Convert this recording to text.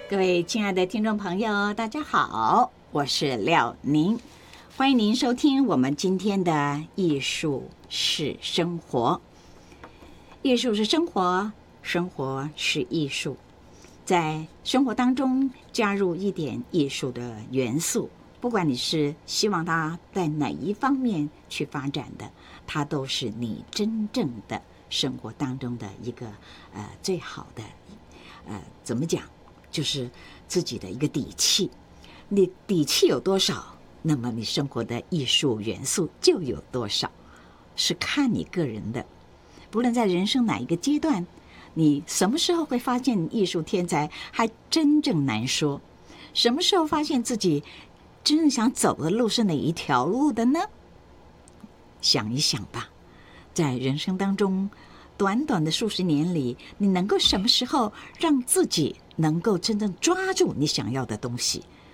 各位亲爱的听众朋友，大家好，我是廖宁，欢迎您收听我们今天的艺术是生活。艺术是生活，生活是艺术，在生活当中加入一点艺术的元素，不管你是希望它在哪一方面去发展的，它都是你真正的生活当中的一个最好的怎么讲，就是自己的一个底气。你底气有多少，那么你生活的艺术元素就有多少，是看你个人的。不论在人生哪一个阶段，你什么时候会发现艺术天才，还真正难说。什么时候发现自己真正想走的路是哪一条路的呢？想一想吧，在人生当中短短的数十年里，你能够什么时候让自己能够真正抓住你想要的东西，